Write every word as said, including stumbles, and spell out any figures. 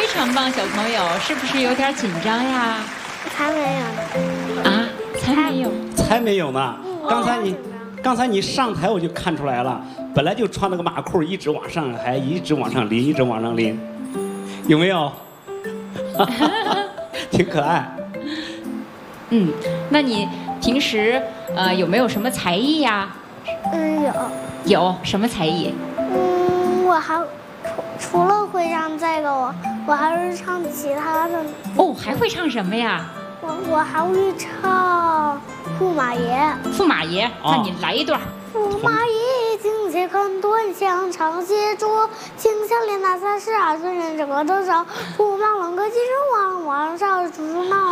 非常棒，小朋友，是不是有点紧张呀？ 才没有呢。啊，才没有， 才没有呢。刚才你，刚才你上台我就看出来了，本来就穿了个马裤，一直往上，还一直往上拎，一直往上拎，有没有？挺可爱。 嗯，那你平时呃有没有什么才艺呀？ 嗯，有。 有什么才艺？ 嗯，我还除除了会唱这个，我我还会唱其他的。 哦，还会唱什么呀？ 我我还会唱驸马爷。 驸马爷，那你来一段。 驸马爷，金切看端详，长些桌，青下连打三十二岁人这个多少？驸马郎哥几声王，王上竹闹。